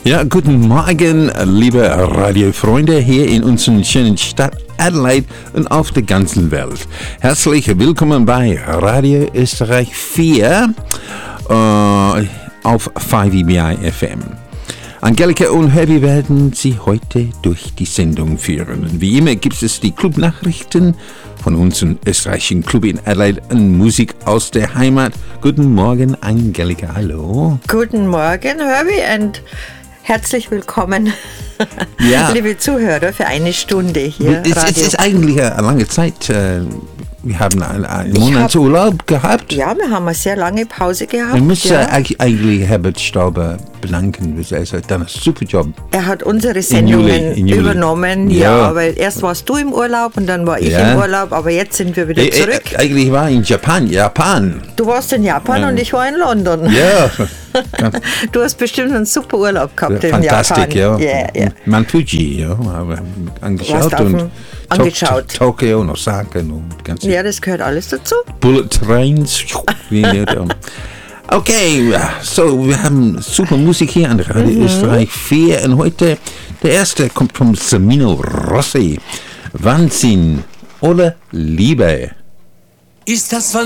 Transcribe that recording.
Ja, guten Morgen, liebe Radiofreunde hier in unserer schönen Stadt Adelaide und auf der ganzen Welt. Herzlich willkommen bei Radio Österreich 4 auf 5EBI FM. Angelika und Herbie werden Sie heute durch die Sendung führen. Und wie immer gibt es die Clubnachrichten von unserem österreichischen Club in Adelaide und Musik aus der Heimat. Guten Morgen, Angelika, hallo. Guten Morgen, Herbie, und herzlich willkommen, ja. Liebe Zuhörer, für eine Stunde hier. Es ist eigentlich eine lange Zeit. Wir haben einen Monatsurlaub gehabt. Ja, wir haben eine sehr lange Pause gehabt. Ich muss eigentlich Herbert Stauber bedanken. Er hat einen super Job. Er hat unsere Sendungen übernommen. Ja, weil erst warst du im Urlaub und dann war ich im Urlaub, aber jetzt sind wir wieder zurück. Eigentlich war ich in Japan. Du warst in Japan und ich war in London. Ja. Du hast bestimmt einen super Urlaub gehabt in Fantastik, Japan. Ja. Mount Fuji, ja, haben wir angeschaut. Tokio und Osaka und ganz. Ja, das gehört alles dazu. Bullet Trains. Okay, so wir haben super Musik hier an Radio Österreich 4 und heute der erste kommt von Samino Rossi. Wahnsinn oder Liebe? Ist das